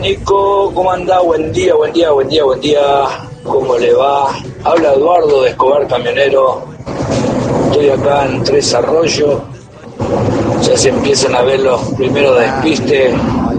Nico, ¿cómo anda? Buen día. ¿Cómo le va? Habla Eduardo de Escobar Camionero. Estoy acá en Tres Arroyos. Ya se empiezan a ver los primeros despistes.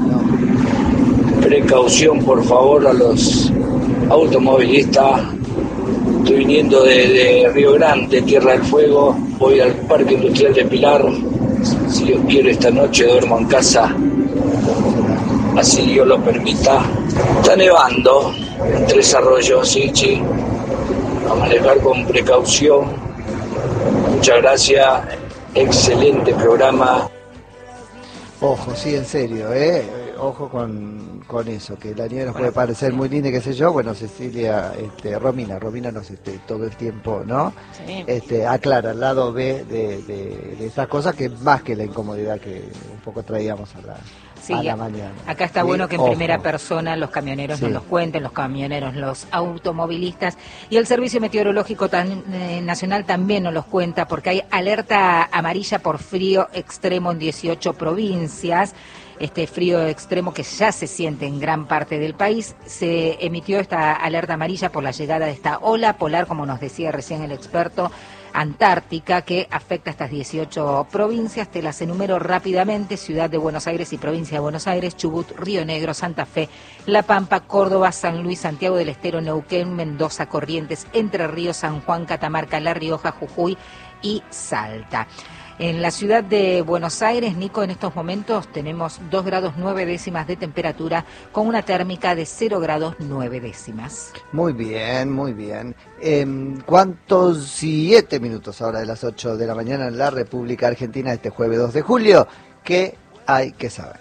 Precaución, por favor, a los automovilistas. Estoy viniendo de Río Grande, Tierra del Fuego. Voy al Parque Industrial de Pilar. Si Dios quiere, esta noche duermo en casa. Así Dios lo permita. Está nevando en Tres Arroyos, sí. A manejar con precaución. Muchas gracias. Excelente programa. Ojo, sí, en serio, ojo con eso, que la nieve nos puede parecer muy linda, qué sé yo. Bueno, Cecilia, Romina nos todo el tiempo, ¿no? Sí. Aclara el lado B de esas cosas, que más que la incomodidad que un poco traíamos a la mañana. Acá está bueno que en primera persona los camioneros nos los cuenten, los camioneros, los automovilistas, y el Servicio Meteorológico Nacional también nos los cuenta, porque hay alerta amarilla por frío extremo en 18 provincias. Este frío extremo que ya se siente en gran parte del país. Se emitió esta alerta amarilla por la llegada de esta ola polar, como nos decía recién el experto, antártica, que afecta a estas 18 provincias. Te las enumero rápidamente: Ciudad de Buenos Aires y Provincia de Buenos Aires, Chubut, Río Negro, Santa Fe, La Pampa, Córdoba, San Luis, Santiago del Estero, Neuquén, Mendoza, Corrientes, Entre Ríos, San Juan, Catamarca, La Rioja, Jujuy y Salta. En la ciudad de Buenos Aires, Nico, en estos momentos tenemos 2 grados 9 décimas de temperatura, con una térmica de 0 grados 9 décimas. Muy bien. ¿Cuántos? 7 minutos ahora de las 8 de la mañana en la República Argentina, este jueves 2 de julio. ¿Qué hay que saber?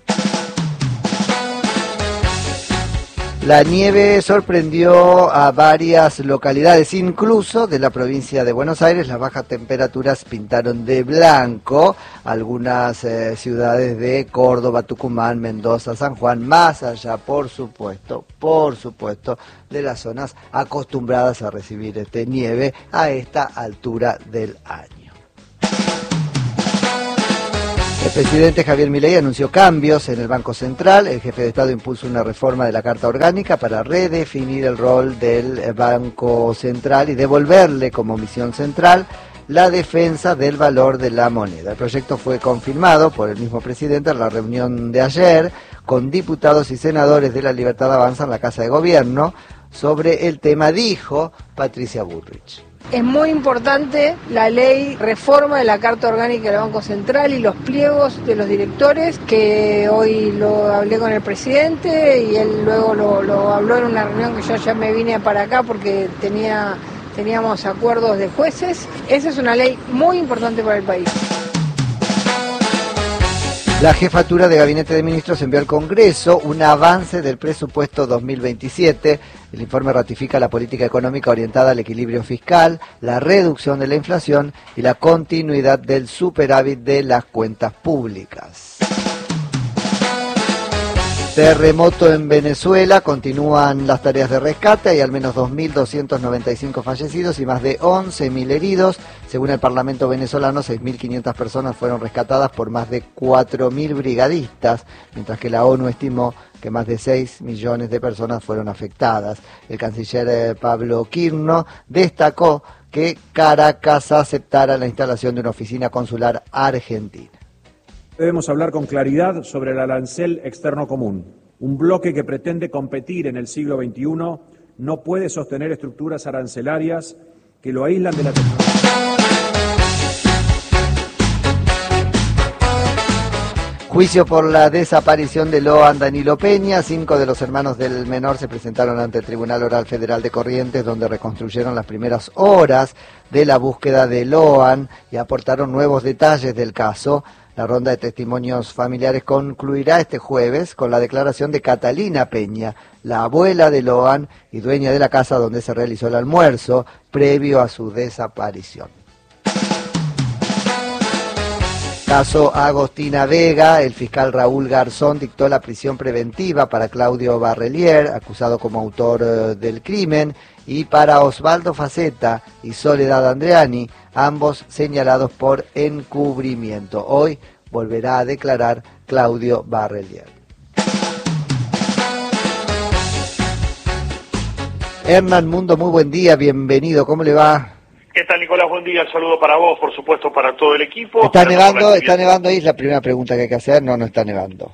La nieve sorprendió a varias localidades, incluso de la provincia de Buenos Aires. Las bajas temperaturas pintaron de blanco algunas ciudades de Córdoba, Tucumán, Mendoza, San Juan, más allá, por supuesto, de las zonas acostumbradas a recibir nieve a esta altura del año. El presidente Javier Milei anunció cambios en el Banco Central. El jefe de Estado impuso una reforma de la Carta Orgánica para redefinir el rol del Banco Central y devolverle como misión central la defensa del valor de la moneda. El proyecto fue confirmado por el mismo presidente en la reunión de ayer con diputados y senadores de la Libertad Avanza en la Casa de Gobierno. Sobre el tema dijo Patricia Bullrich: es muy importante la ley reforma de la Carta Orgánica del Banco Central y los pliegos de los directores, que hoy lo hablé con el presidente y él luego lo habló en una reunión que yo ya me vine para acá porque teníamos acuerdos de jueces. Esa es una ley muy importante para el país. La Jefatura de Gabinete de Ministros envió al Congreso un avance del presupuesto 2027. El informe ratifica la política económica orientada al equilibrio fiscal, la reducción de la inflación y la continuidad del superávit de las cuentas públicas. Terremoto en Venezuela, continúan las tareas de rescate, hay al menos 2.295 fallecidos y más de 11.000 heridos. Según el Parlamento venezolano, 6.500 personas fueron rescatadas por más de 4.000 brigadistas, mientras que la ONU estimó que más de 6 millones de personas fueron afectadas. El canciller Pablo Quirno destacó que Caracas aceptara la instalación de una oficina consular argentina. Debemos hablar con claridad sobre el arancel externo común. Un bloque que pretende competir en el siglo XXI no puede sostener estructuras arancelarias que lo aíslan de la tecnología. Juicio por la desaparición de Loan Danilo Peña. 5 de los hermanos del menor se presentaron ante el Tribunal Oral Federal de Corrientes, donde reconstruyeron las primeras horas de la búsqueda de Loan y aportaron nuevos detalles del caso. La ronda de testimonios familiares concluirá este jueves con la declaración de Catalina Peña, la abuela de Loan y dueña de la casa donde se realizó el almuerzo previo a su desaparición. Caso Agostina Vega, el fiscal Raúl Garzón dictó la prisión preventiva para Claudio Barrelier, acusado como autor del crimen, y para Osvaldo Faceta y Soledad Andreani, ambos señalados por encubrimiento. Hoy volverá a declarar Claudio Barrelier. Hernán Mundo, muy buen día, bienvenido, ¿cómo le va? ¿Qué tal, Nicolás? Buen día, el saludo para vos, por supuesto, para todo el equipo. ¿Está nevando ahí? Es la primera pregunta que hay que hacer. No está nevando.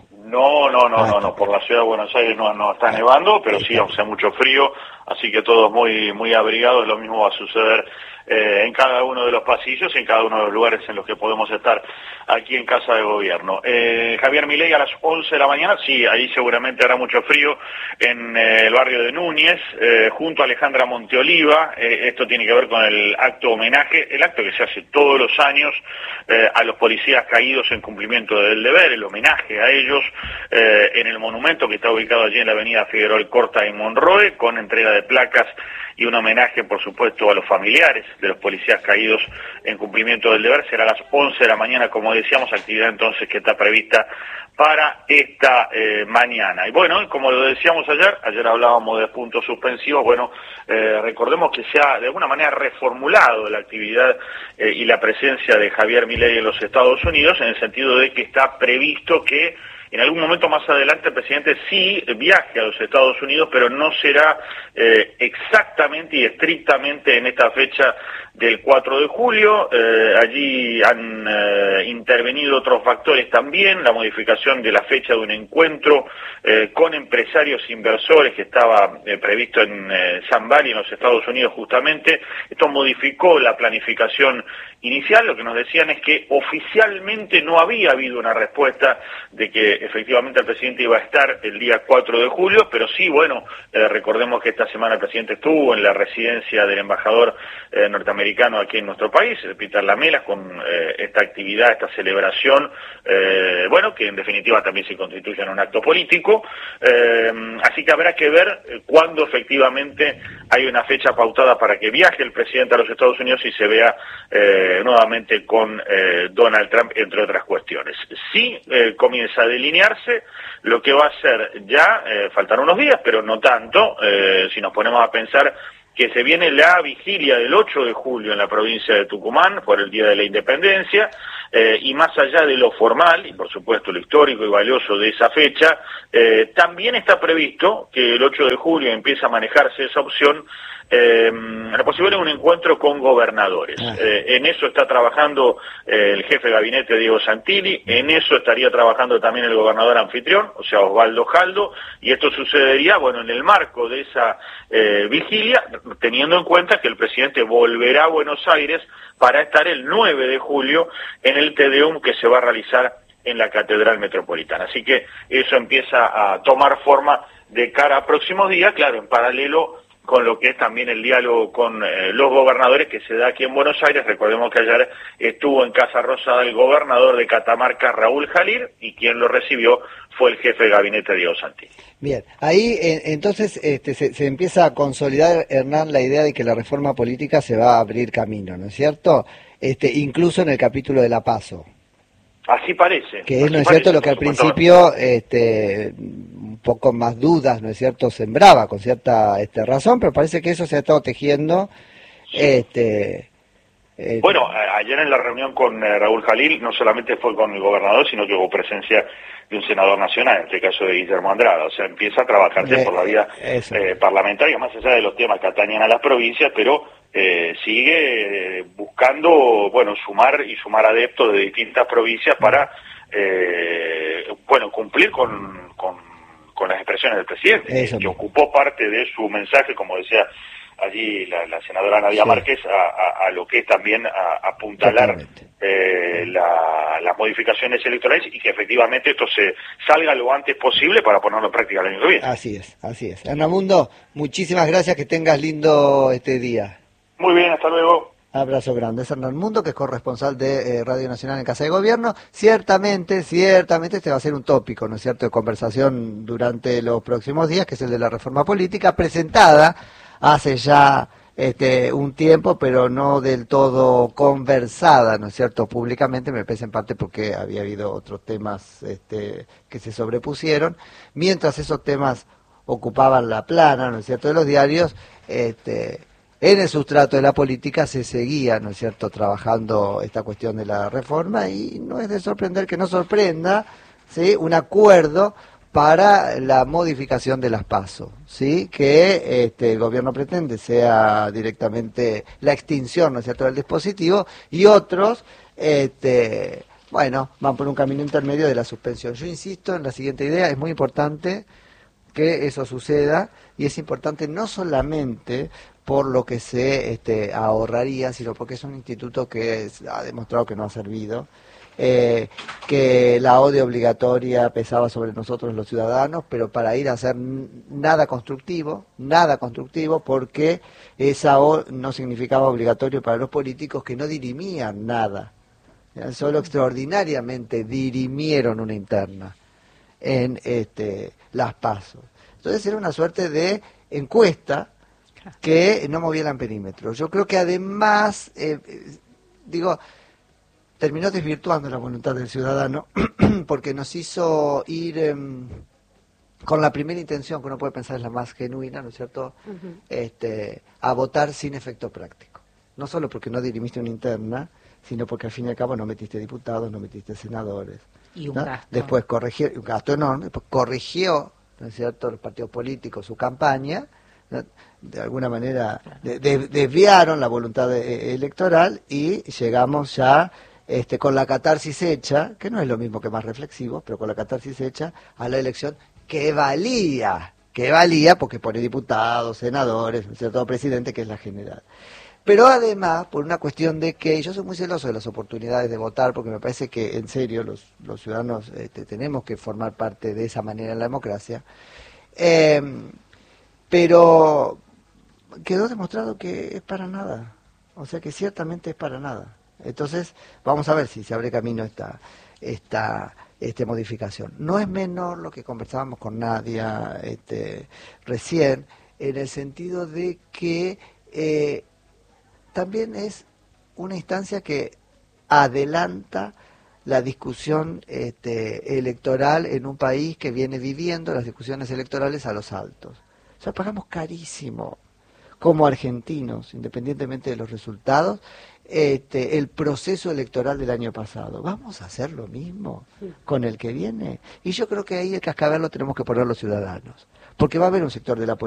No, por la ciudad de Buenos Aires no está nevando, pero sí hace mucho frío, así que todos muy abrigados. Lo mismo va a suceder en cada uno de los pasillos y en cada uno de los lugares en los que podemos estar aquí en Casa de Gobierno. Javier Milei a las 11 de la mañana, sí, ahí seguramente hará mucho frío en el barrio de Núñez, junto a Alejandra Monteoliva. Esto tiene que ver con el acto homenaje, el acto que se hace todos los años a los policías caídos en cumplimiento del deber, el homenaje a ellos en el monumento que está ubicado allí en la avenida Figueroa Alcorta en Monroe, con entrega de placas y un homenaje, por supuesto, a los familiares de los policías caídos en cumplimiento del deber. Será a las 11 de la mañana, como decíamos, actividad entonces que está prevista para esta mañana. Y bueno, como lo decíamos ayer hablábamos de puntos suspensivos. Bueno, recordemos que se ha de alguna manera reformulado la actividad y la presencia de Javier Milei en los Estados Unidos, en el sentido de que está previsto que en algún momento más adelante el presidente sí viaje a los Estados Unidos, pero no será exactamente y estrictamente en esta fecha del 4 de julio. Allí han intervenido otros factores también, la modificación de la fecha de un encuentro con empresarios inversores que estaba previsto en Sun Valley, en los Estados Unidos justamente. Esto modificó la planificación inicial. Lo que nos decían es que oficialmente no había habido una respuesta de que efectivamente el presidente iba a estar el día 4 de julio, pero sí, bueno, recordemos que esta semana el presidente estuvo en la residencia del embajador norteamericano aquí en nuestro país, Peter Lamela, con esta actividad, esta celebración, bueno, que en definitiva también se constituye en un acto político, así que habrá que ver cuándo efectivamente hay una fecha pautada para que viaje el presidente a los Estados Unidos y se vea nuevamente con Donald Trump, entre otras cuestiones. Sí comienza a delinearse lo que va a ser ya, faltan unos días, pero no tanto, si nos ponemos a pensar que se viene la vigilia del 8 de julio en la provincia de Tucumán por el Día de la Independencia, y más allá de lo formal, y por supuesto lo histórico y valioso de esa fecha, también está previsto que el 8 de julio empiece a manejarse esa opción, la posibilidad de un encuentro con gobernadores. En eso está trabajando el jefe de gabinete Diego Santilli, en eso estaría trabajando también el gobernador anfitrión, o sea, Osvaldo Jaldo, y esto sucedería, bueno, en el marco de esa vigilia, teniendo en cuenta que el presidente volverá a Buenos Aires para estar el 9 de julio en el Te Deum que se va a realizar en la Catedral Metropolitana. Así que eso empieza a tomar forma de cara a próximos días, claro, en paralelo con lo que es también el diálogo con los gobernadores que se da aquí en Buenos Aires. Recordemos que ayer estuvo en Casa Rosada el gobernador de Catamarca, Raúl Jalil, y quien lo recibió fue el jefe de gabinete Diego Santilli. Bien, ahí entonces se empieza a consolidar, Hernán, la idea de que la reforma política se va a abrir camino, ¿no es cierto? Incluso en el capítulo de la PASO. Así parece. Que es, ¿no es cierto?, lo que al principio un poco más dudas, ¿no es cierto?, sembraba con cierta razón, pero parece que eso se ha estado tejiendo. Bueno, ayer en la reunión con Raúl Jalil no solamente fue con el gobernador, sino que hubo presencia de un senador nacional, en este caso de Guillermo Andrada. O sea, empieza a trabajarse por la vía parlamentaria, más allá de los temas que atañen a las provincias, pero sigue buscando, bueno, sumar adeptos de distintas provincias para, bueno, cumplir con las expresiones del presidente, que ocupó parte de su mensaje, como decía allí la senadora Nadia Márquez, a lo que es también apuntalar las modificaciones electorales y que efectivamente esto se salga lo antes posible para ponerlo en práctica el año que viene. Así es. Hernán Mundo, muchísimas gracias, que tengas lindo este día. Muy bien, hasta luego. Abrazo grande. Es Hernán Mundo, que es corresponsal de Radio Nacional en Casa de Gobierno. Ciertamente este va a ser un tópico, ¿no es cierto?, de conversación durante los próximos días, que es el de la reforma política, presentada hace ya un tiempo, pero no del todo conversada, ¿no es cierto?, públicamente, me parece en parte porque había habido otros temas que se sobrepusieron. Mientras esos temas ocupaban la plana, ¿no es cierto?, de los diarios, en el sustrato de la política se seguía, ¿no es cierto?, trabajando esta cuestión de la reforma, y no es de sorprender que no sorprenda, ¿sí?, un acuerdo para la modificación de las PASO, ¿sí? Que el gobierno pretende sea directamente la extinción, ¿no es cierto?, del dispositivo, y otros, bueno, van por un camino intermedio de la suspensión. Yo insisto en la siguiente idea, es muy importante que eso suceda, y es importante no solamente por lo que se ahorraría, sino porque es un instituto que ha demostrado que no ha servido, que la ODE obligatoria pesaba sobre nosotros los ciudadanos, pero para ir a hacer nada constructivo, porque esa ODE no significaba obligatorio para los políticos que no dirimían nada, solo extraordinariamente dirimieron una interna en las PASO. Entonces era una suerte de encuesta que no movía el perímetro. Yo creo que además, terminó desvirtuando la voluntad del ciudadano porque nos hizo ir con la primera intención, que uno puede pensar es la más genuina, ¿no es cierto?, a votar sin efecto práctico. No solo porque no dirimiste una interna, sino porque al fin y al cabo no metiste diputados, no metiste senadores. Y un gasto. Después corrigió, un gasto enorme, después corrigió, ¿no es cierto?, los partidos políticos su campaña, ¿no? De alguna manera desviaron la voluntad electoral y llegamos ya con la catarsis hecha, que no es lo mismo que más reflexivo, pero con la catarsis hecha a la elección que valía porque pone diputados, senadores, ¿no es cierto?, presidente, que es la general. Pero además, por una cuestión de que yo soy muy celoso de las oportunidades de votar, porque me parece que en serio los ciudadanos tenemos que formar parte de esa manera en la democracia, pero quedó demostrado que es para nada, o sea que ciertamente es para nada. Entonces, vamos a ver si se abre camino esta modificación. No es menor lo que conversábamos con Nadia recién, en el sentido de que también es una instancia que adelanta la discusión electoral en un país que viene viviendo las discusiones electorales a los altos. O sea, pagamos carísimo como argentinos, independientemente de los resultados, el proceso electoral del año pasado. ¿Vamos a hacer lo mismo con el que viene? Y yo creo que ahí el cascabel lo tenemos que poner los ciudadanos, porque va a haber un sector de la política